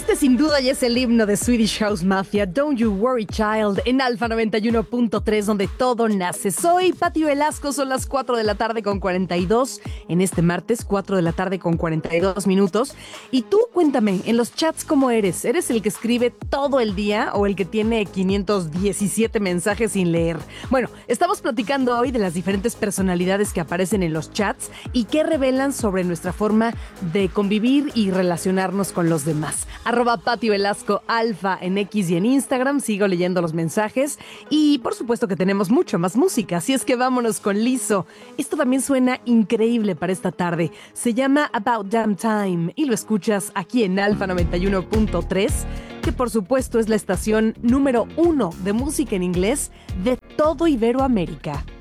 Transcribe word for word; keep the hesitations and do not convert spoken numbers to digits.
Este sin duda ya es el himno de Swedish House Mafia, Don't You Worry Child, en Alfa noventa y uno punto tres, donde todo nace. Soy Pati Velasco, son las cuatro de la tarde con cuarenta y dos, en este martes, cuatro de la tarde con cuarenta y dos minutos. Y tú, cuéntame, en los chats, ¿cómo eres? ¿Eres el que escribe todo el día o el que tiene quinientos diecisiete mensajes sin leer? Bueno, estamos platicando hoy de las diferentes personalidades que aparecen en los chats y qué revelan sobre nuestra forma de convivir y relacionarnos con los demás. Arroba Pati Velasco Alfa en X y en Instagram. Sigo leyendo los mensajes. Y por supuesto que tenemos mucho más música. Así es que vámonos con Lizzo. Esto también suena increíble para esta tarde. Se llama About Damn Time. Y lo escuchas aquí en Alfa noventa y uno punto tres. Que por supuesto es la estación número uno de música en inglés de todo Iberoamérica.